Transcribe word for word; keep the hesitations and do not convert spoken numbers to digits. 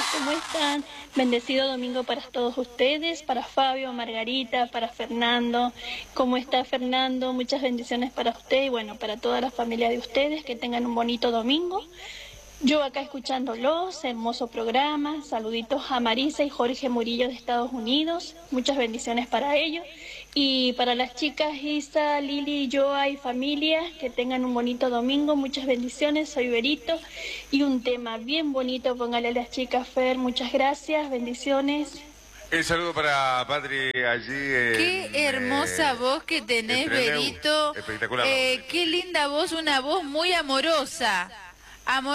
¿cómo están? Bendecido domingo para todos ustedes, para Fabio, Margarita, para Fernando. ¿Cómo está Fernando? Muchas bendiciones para usted y bueno, para toda la familia de ustedes, que tengan un bonito domingo. Yo acá escuchándolos, hermoso programa, saluditos a Marisa y Jorge Murillo de Estados Unidos, muchas bendiciones para ellos. Y para las chicas Isa, Lili, Joa y familia, que tengan un bonito domingo, muchas bendiciones, soy Berito. Y un tema bien bonito, póngale a las chicas Fer, muchas gracias, bendiciones. El saludo para Patri allí. Qué en, hermosa eh, voz que tenés, en Trelew. Berito. Espectacular. Eh, qué linda voz, una voz muy amorosa. Amor